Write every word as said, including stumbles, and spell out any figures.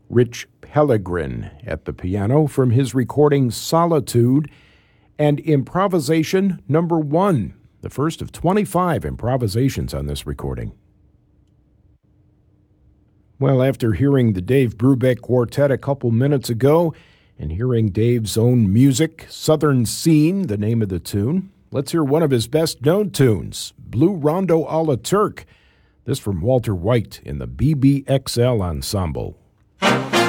Rich Pellegrin at the piano from his recording Solitude, and improvisation number one, the first of twenty-five improvisations on this recording. Well, after hearing the Dave Brubeck Quartet a couple minutes ago and hearing Dave's own music, Southern Scene, the name of the tune, let's hear one of his best-known tunes, Blue Rondo a la Turk. This from Walter White in the B B X L Ensemble.